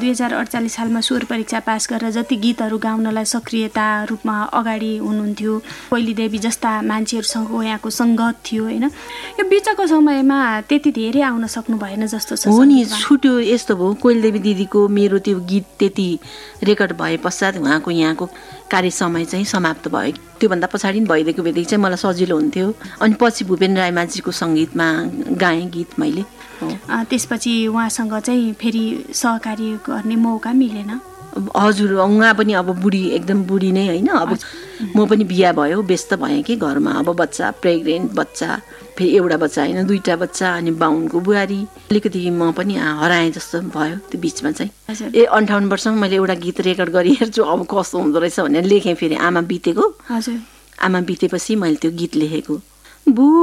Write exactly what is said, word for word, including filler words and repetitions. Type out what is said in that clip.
दुई हजार अडचालिस सालमा स्वर परीक्षा पास गरेर जति गीतहरू गाउनलाई सक्रियता रूपमा अगाडि हुनुहुन्थ्यो, कोइली देवी जस्ता मान्छेहरूसँग यहाँको सङ्गत थियो होइन, यो बिचको समयमा त्यति धेरै आउन सक्नु भएन जस्तो छ। हो नि, छुट्यो। यस्तो भयो, कोइली देवी दिदीको मेरो त्यो गीत त्यति रेकर्ड भए पश्चात उहाँको यहाँको कार्य समय चाहिँ समाप्त भयो। त्योभन्दा पछाडि भइदिएको बेदेखि चाहिँ मलाई सजिलो हुन्थ्यो। अनि पछि भूपेन रायमाझीको सङ्गीतमा गाएँ गीत मैले। त्यसपछि उहाँसँग चाहिँ फेरि सहकारी गर्ने मौका मिलेन? हजुर, उहाँ पनि अब बुढी, एकदम बुढी नै होइन। अब म पनि बिहा भयो, व्यस्त भएँ कि घरमा। अब बच्चा, प्रेग्नेन्ट बच्चा, फेरि एउटा बच्चा होइन दुईवटा बच्चा, अनि बाहुनको बुहारी, अलिकति म पनि हराएँ जस्तो भयो त्यो बिचमा चाहिँ। ए अन्ठाउन्न वर्षमा मैले एउटा गीत रेकर्ड गरिहेर्छु अब कस्तो हुँदो रहेछ भनेर लेखेँ। फेरि आमा बितेको, हजुर, आमा बितेपछि मैले त्यो गीत लेखेको।